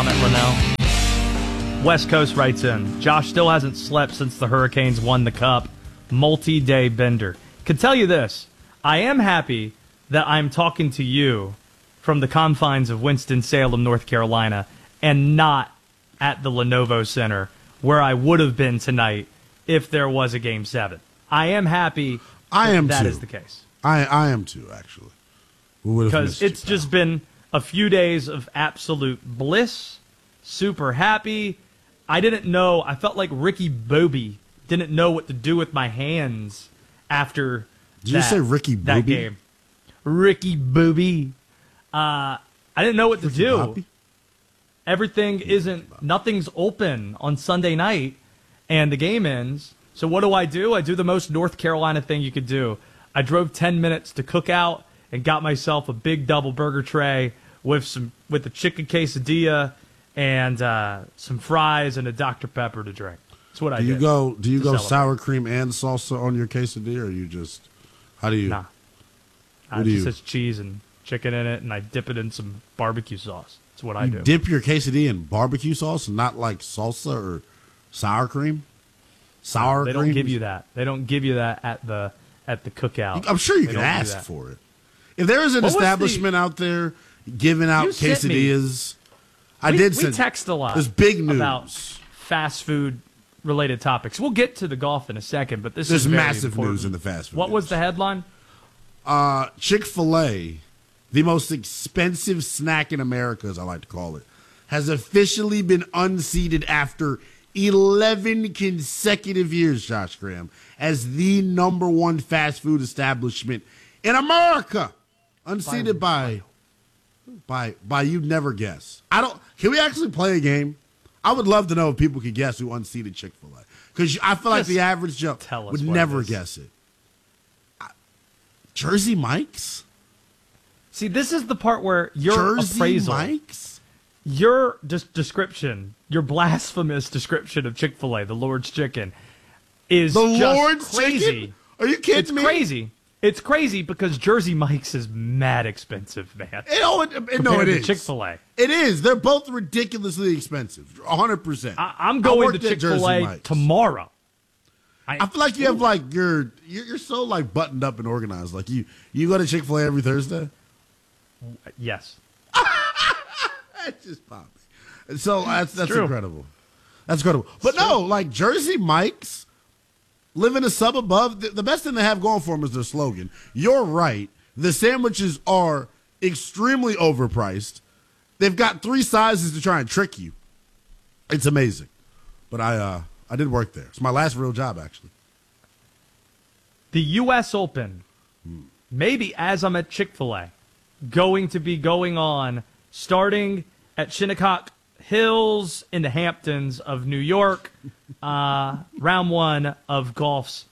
Linnell. West Coast writes in, Josh still hasn't slept since the Hurricanes won the Cup. Multi-day bender. Can tell you this, I am happy that I'm talking to you from the confines of Winston-Salem, North Carolina, and not at the Lenovo Center, where I would have been tonight if there was a Game 7. I am happy that is the case. I am too, actually. Because it's just been a few days of absolute bliss, super happy. I didn't know. I felt like Ricky Bobby didn't know what to do with my hands after Did you say Ricky Bobby? That game. Ricky Bobby. I didn't know what to do. Bobby? Nothing's open on Sunday night, and the game ends. So what do? I do the most North Carolina thing you could do. I drove 10 minutes to Cookout and got myself a big double burger tray with a chicken quesadilla and some fries and a Dr. Pepper to drink. That's what I did. Do you go sour cream and salsa on your quesadilla, or you just how do you? Nah, it just has cheese and chicken in it, and I dip it in some barbecue sauce. That's what I do. Dip your quesadilla in barbecue sauce, and not like salsa or sour cream. They don't give you that. They don't give you that at the Cookout. I'm sure you can ask for it. If there is an establishment out there giving out quesadillas, we text a lot. There's big news about fast food related topics. We'll get to the golf in a second, but there's massive important news in the fast food. What was the headline? Chick-fil-A, the most expensive snack in America, as I like to call it, has officially been unseated after 11 consecutive years, Josh Graham, as the number one fast food establishment in America. Unseated by you'd never guess. Can we actually play a game? I would love to know if people could guess who unseated Chick-fil-A. Because I feel like the average Joe would never guess it. Jersey Mike's? See, this is the part where your appraisal, Mike's? Your description, your blasphemous description of Chick-fil-A, the Lord's Chicken, is the just Lord's crazy. Chicken? Are you kidding me? It's crazy. It's crazy because Jersey Mike's is mad expensive, man. No, it is. Chick-fil-A. It is. They're both ridiculously expensive. 100%. I'm going to Chick-fil-A tomorrow. I feel like you have like you're so like buttoned up and organized. Like you go to Chick-fil-A every Thursday? Yes. That's just poppy. So that's incredible. That's incredible. But no, like Jersey Mike's, live in a sub above. The best thing they have going for them is their slogan. You're right. The sandwiches are extremely overpriced. They've got 3 sizes to try and trick you. It's amazing. But I did work there. It's my last real job, actually. The U.S. Open, maybe as I'm at Chick-fil-A, going to be going on starting at Shinnecock Hills in the Hamptons of New York. Round 1 of golf's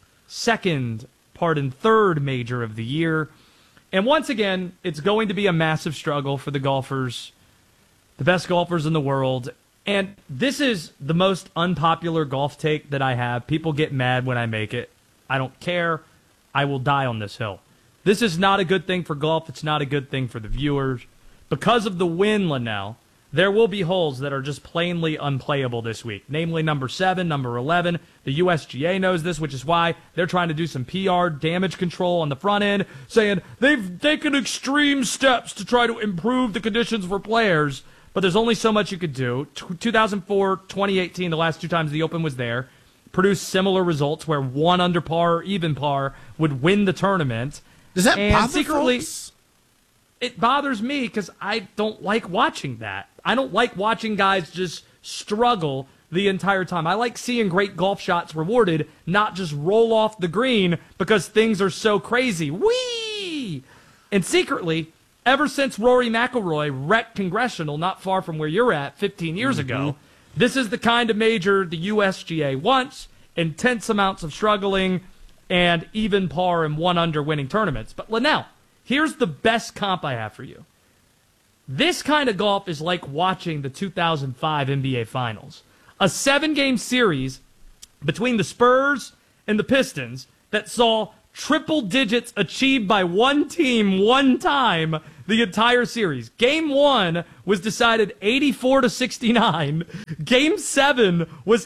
third major of the year. And once again, it's going to be a massive struggle for the golfers, the best golfers in the world. And this is the most unpopular golf take that I have. People get mad when I make it. I don't care. I will die on this hill. This is not a good thing for golf. It's not a good thing for the viewers. Because of the win, Linnell, there will be holes that are just plainly unplayable this week, namely number 7, number 11. The USGA knows this, which is why they're trying to do some PR damage control on the front end, saying they've taken extreme steps to try to improve the conditions for players, but there's only so much you could do. 2004, 2018, the last 2 times the Open was there, produced similar results where 1 under par or even par would win the tournament. Does that bother secretly, folks? It bothers me because I don't like watching that. I don't like watching guys just struggle the entire time. I like seeing great golf shots rewarded, not just roll off the green because things are so crazy. Whee! And secretly, ever since Rory McIlroy wrecked Congressional not far from where you're at 15 years ago, this is the kind of major the USGA wants, intense amounts of struggling, and even par and 1 under winning tournaments. But Linnell, here's the best comp I have for you. This kind of golf is like watching the 2005 NBA Finals. A 7-game series between the Spurs and the Pistons that saw triple digits achieved by one team one time the entire series. Game 1 was decided 84-69. Game 7 was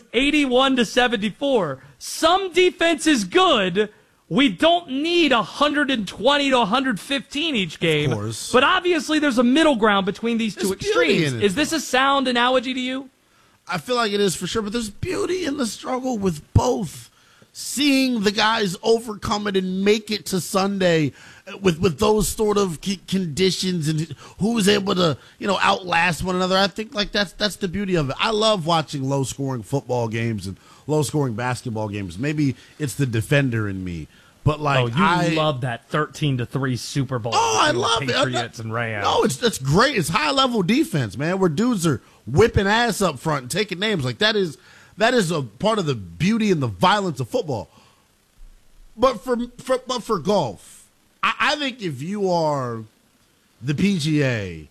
81-74. Some defense is good. We don't need 120 to 115 each game. Of course. But obviously there's a middle ground between these two There's beauty extremes. in it, Is this a sound analogy to you? I feel like it is for sure, but there's beauty in the struggle with both. Seeing the guys overcome it and make it to Sunday with those sort of conditions and who's able to, outlast one another. I think like that's the beauty of it. I love watching low scoring football games and low scoring basketball games. Maybe it's the defender in me. But I love that 13-3 Super Bowl. Oh, I love Patriots and Rams. No, that's great. It's high level defense, man, where dudes are whipping ass up front and taking names. Like that is a part of the beauty and the violence of football. But for golf, I think if you are the PGA,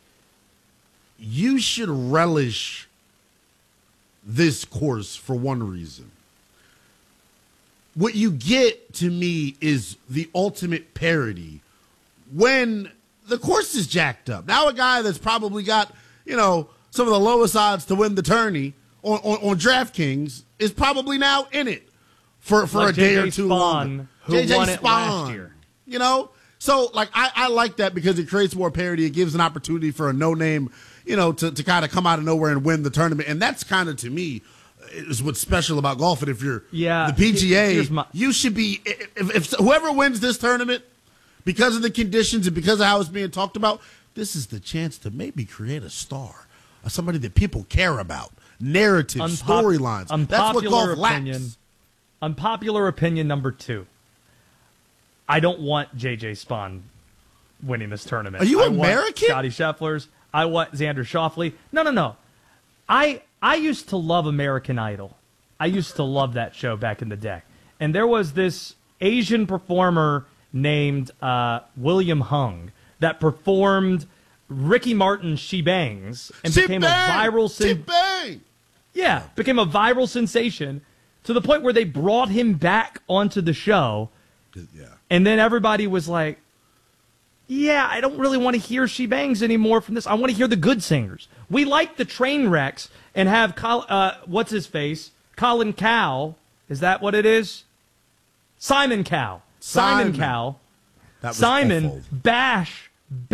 you should relish this course for one reason. What you get, to me, is the ultimate parody when the course is jacked up. Now a guy that's probably got, some of the lowest odds to win the tourney on DraftKings is probably now in it for a day or two longer. Who won it last year. So I like that because it creates more parity. It gives an opportunity for a no-name, to kind of come out of nowhere and win the tournament. And that's kind of, to me, is what's special about golf. And if you're the PGA, you should be, if whoever wins this tournament, because of the conditions and because of how it's being talked about, this is the chance to maybe create a star, somebody that people care about, narrative, storylines. That's what golf lacks. Unpopular opinion number 2. I don't want J.J. Spaun winning this tournament. Are you American? Want Scotty Scheffler's. I want Xander Schauffele. No. I used to love American Idol. I used to love that show back in the day. And there was this Asian performer named William Hung that performed Ricky Martin's She Bangs and became a viral became a viral sensation to the point where they brought him back onto the show. Yeah. And then everybody was like, yeah, I don't really want to hear She Bangs anymore from this. I want to hear the good singers. We like the train wrecks and have, what's his face? Colin Cowell. Is that what it is? Simon Cowell. Simon Cowell. Simon awful. bash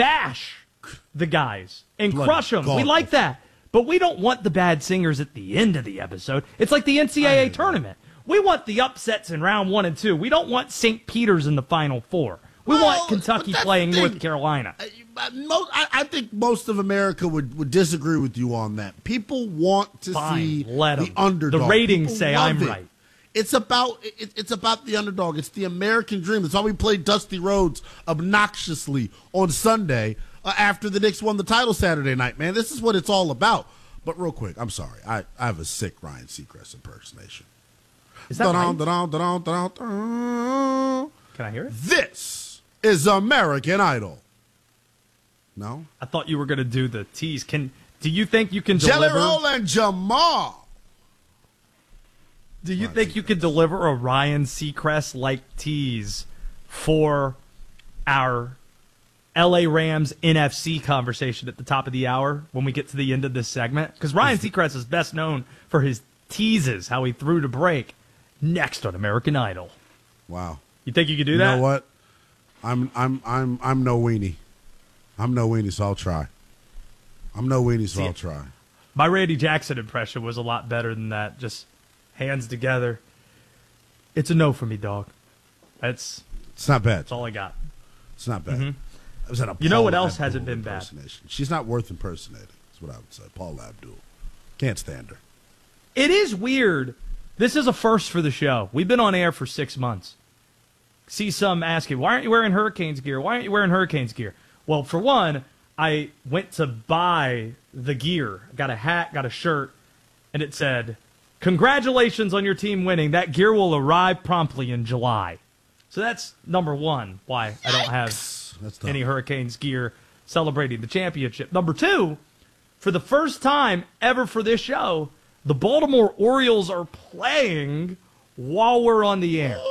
the guys and Bloody crush them. We like that. But we don't want the bad singers at the end of the episode. It's like the NCAA tournament. We want the upsets in round 1 and 2. We don't want St. Peter's in the Final Four. We want Kentucky playing North Carolina. I think most of America would disagree with you on that. People want to see the underdog. The ratings say I'm right. It's about the underdog. It's the American dream. That's why we played Dusty Rhodes obnoxiously on Sunday after the Knicks won the title Saturday night, man. This is what it's all about. But real quick, I'm sorry. I have a sick Ryan Seacrest impersonation. Is that right? Can I hear it? This is American Idol. No? I thought you were going to do the tease. Do you think you can Jelly deliver? Roll and Jamal. Do you think you could deliver a Ryan Seacrest-like tease for our LA Rams NFC conversation at the top of the hour when we get to the end of this segment? Because Ryan Seacrest is best known for his teases, how he threw to break. Next on American Idol. Wow. You think you could do that? You know what? I'm no weenie. I'm no weenie, so I'll try. I'll try. My Randy Jackson impression was a lot better than that. Just hands together. It's a no for me, dog. It's not bad. That's all I got. It's not bad. Mm-hmm. Was that you know what else hasn't been bad? She's not worth impersonating. That's what I would say. Paula Abdul. Can't stand her. It is weird. This is a first for the show. We've been on air for 6 months. See some asking, why aren't you wearing Hurricanes gear? Why aren't you wearing Hurricanes gear? Well, for one, I went to buy the gear. Got a hat, got a shirt, and it said, congratulations on your team winning. That gear will arrive promptly in July. So that's number one, why I don't have any Hurricanes gear celebrating the championship. Number two, for the first time ever for this show, the Baltimore Orioles are playing while we're on the air.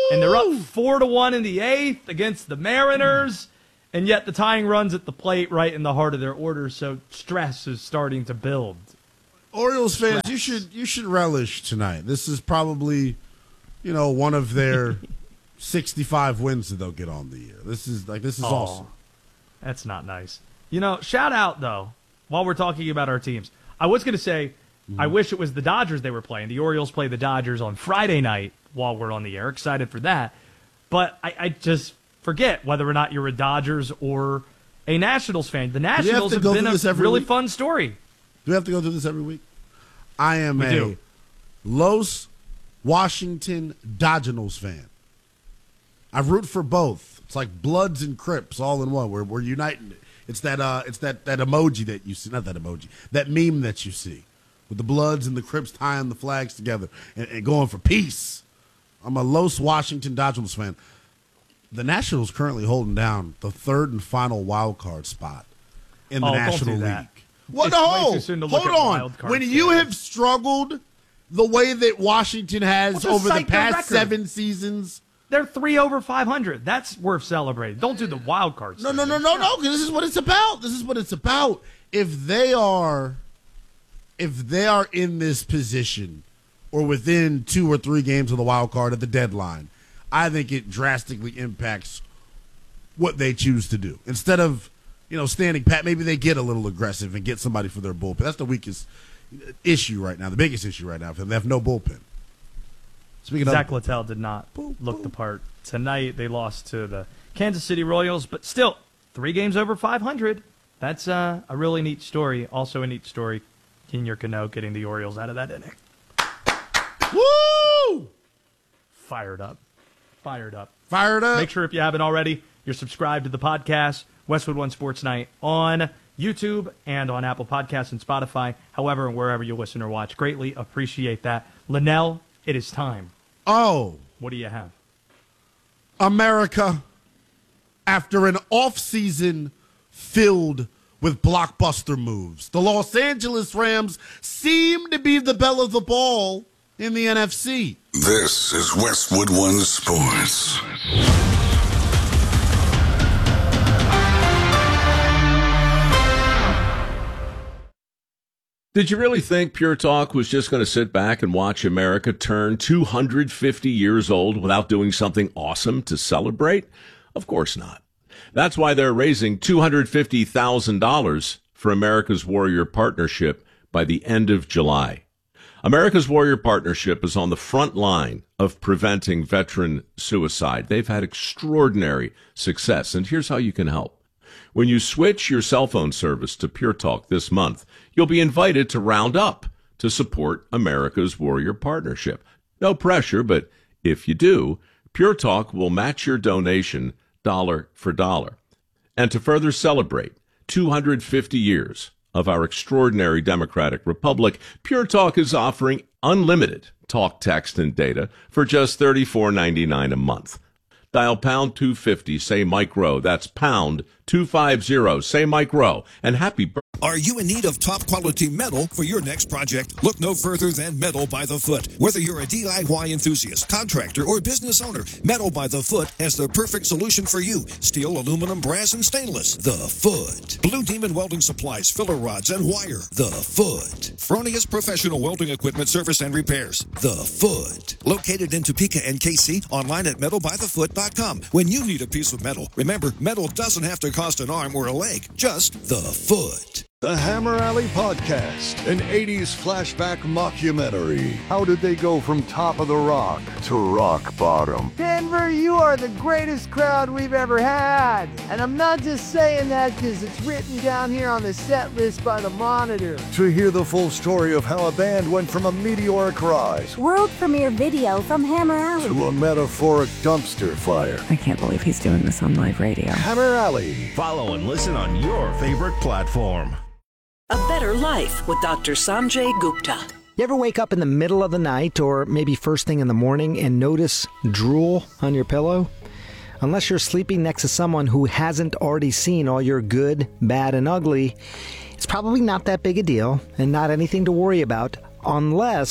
And they're up 4-1 in the 8th against the Mariners. And yet the tying runs at the plate right in the heart of their order, so stress is starting to build. Orioles fans, you should relish tonight. This is probably, one of their 65 wins that they'll get on the year. This is awesome. That's not nice. Shout out though, while we're talking about our teams. I was going to say, I wish it was the Dodgers they were playing. The Orioles play the Dodgers on Friday night while we're on the air. Excited for that. But I just forget whether or not you're a Dodgers or a Nationals fan. The Nationals have been a really fun story. Do we have to go through this every week? I am a Los Washington Dodgers fan. I root for both. It's like Bloods and Crips all in one. We're uniting it. It's that emoji that you see, not that emoji, that meme that you see with the Bloods and the Crips tying the flags together and going for peace. I'm a Los Washington Dodgers fan. The Nationals currently holding down the third and final wild card spot in the National League. What? No, hold on. When you have struggled the way that Washington has over the past 7 seasons, they're 3 over 500. That's worth celebrating. Don't do the wild cards. No. Because this is what it's about. This is what it's about. If they are in this position or within 2 or 3 games of the wild card at the deadline, I think it drastically impacts what they choose to do. Instead of, standing pat, maybe they get a little aggressive and get somebody for their bullpen. That's the weakest issue right now, the biggest issue right now for them. They have no bullpen. Zach Littell did not look the part tonight. They lost to the Kansas City Royals, but still 3 games over 500. That's a really neat story. Also a neat story, Kinyer Cano getting the Orioles out of that inning. Woo! Fired up. Make sure if you haven't already, you're subscribed to the podcast, Westwood One Sports Night, on YouTube and on Apple Podcasts and Spotify. However, and wherever you listen or watch. Greatly appreciate that. Linnell, it is time. Oh. What do you have? America, after an offseason filled with blockbuster moves, the Los Angeles Rams seem to be the belle of the ball in the NFC. This is Westwood One Sports. Did you really think Pure Talk was just going to sit back and watch America turn 250 years old without doing something awesome to celebrate? Of course not. That's why they're raising $250,000 for America's Warrior Partnership by the end of July. America's Warrior Partnership is on the front line of preventing veteran suicide. They've had extraordinary success, and here's how you can help. When you switch your cell phone service to Pure Talk this month, you'll be invited to round up to support America's Warrior Partnership. No pressure, but if you do, Pure Talk will match your donation dollar for dollar. And to further celebrate 250 years of our extraordinary democratic republic, Pure Talk is offering unlimited talk, text, and data for just $34.99 a month. Dial pound 250, say Mike Rowe. That's pound 250, say Mike Rowe. And happy birthday. Are you in need of top-quality metal for your next project? Look no further than Metal by the Foot. Whether you're a DIY enthusiast, contractor, or business owner, Metal by the Foot has the perfect solution for you. Steel, aluminum, brass, and stainless. The Foot. Blue Demon Welding Supplies, filler rods, and wire. The Foot. Fronius Professional Welding Equipment Service and Repairs. The Foot. Located in Topeka and KC, online at metalbythefoot.com. When you need a piece of metal, remember, metal doesn't have to cost an arm or a leg, just the foot. The Hammer Alley Podcast, an 80s flashback mockumentary. How did they go from top of the rock to rock bottom? Denver, you are the greatest crowd we've ever had. And I'm not just saying that because it's written down here on the set list by the Monitor. To hear the full story of how a band went from a meteoric rise, world premiere video from Hammer Alley, to a metaphoric dumpster fire. I can't believe he's doing this on live radio. Hammer Alley. Follow and listen on your favorite platform. A Better Life with Dr. Sanjay Gupta. You ever wake up in the middle of the night or maybe first thing in the morning and notice drool on your pillow? Unless you're sleeping next to someone who hasn't already seen all your good, bad, and ugly, it's probably not that big a deal and not anything to worry about unless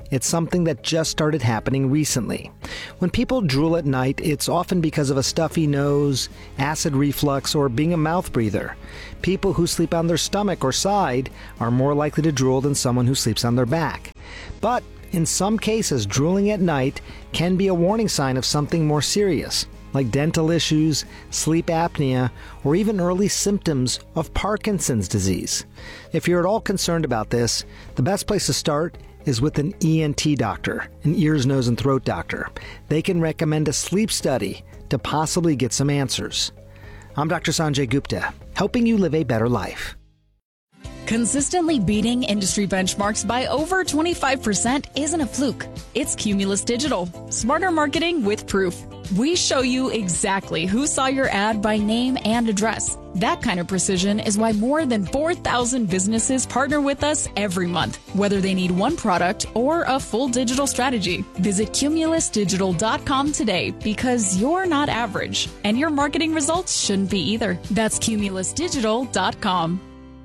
It's something that just started happening recently. When people drool at night, it's often because of a stuffy nose, acid reflux, or being a mouth breather. People who sleep on their stomach or side are more likely to drool than someone who sleeps on their back. But in some cases, drooling at night can be a warning sign of something more serious, like dental issues, sleep apnea, or even early symptoms of Parkinson's disease. If you're at all concerned about this, the best place to start is with an ENT doctor, an ears, nose, and throat doctor. They can recommend a sleep study to possibly get some answers. I'm Dr. Sanjay Gupta, helping you live a better life. Consistently beating industry benchmarks by over 25% isn't a fluke. It's Cumulus Digital. Smarter marketing with proof. We show you exactly who saw your ad by name and address. That kind of precision is why more than 4,000 businesses partner with us every month, whether they need one product or a full digital strategy. Visit cumulusdigital.com today because you're not average, and your marketing results shouldn't be either. That's cumulusdigital.com.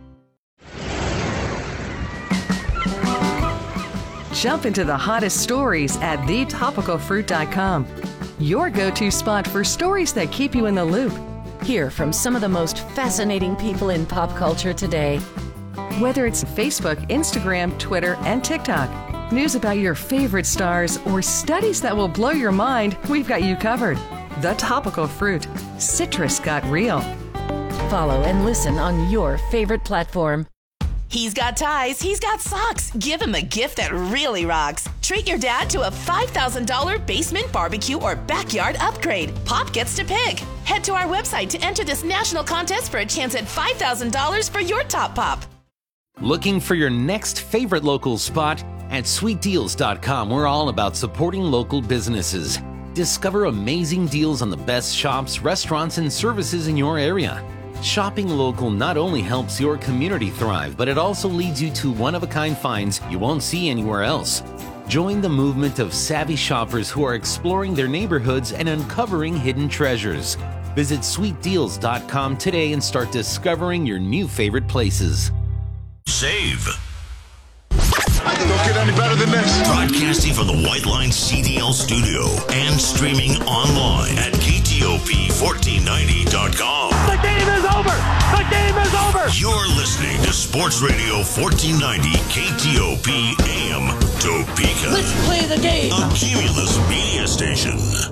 Jump into the hottest stories at thetopicalfruit.com. Your go-to spot for stories that keep you in the loop. Hear from some of the most fascinating people in pop culture today. Whether it's Facebook, Instagram, Twitter, and TikTok, news about your favorite stars, or studies that will blow your mind, we've got you covered. The Topical Fruit. Citrus got real. Follow and listen on your favorite platform. He's got ties, he's got socks. Give him a gift that really rocks. Treat your dad to a $5,000 basement barbecue or backyard upgrade. Pop gets to pick. Head to our website to enter this national contest for a chance at $5,000 for your top pop. Looking for your next favorite local spot? At sweetdeals.com, we're all about supporting local businesses. Discover amazing deals on the best shops, restaurants, and services in your area. Shopping local not only helps your community thrive, but it also leads you to one-of-a-kind finds you won't see anywhere else. Join the movement of savvy shoppers who are exploring their neighborhoods and uncovering hidden treasures. Visit sweetdeals.com today and start discovering your new favorite places. Save. Don't get any better than this. Broadcasting from the White Line CDL studio and streaming online at KTOP1490.com. The game is over! The game is over! You're listening to Sports Radio 1490 KTOP AM Topeka. Let's play the game! A Cumulus media station.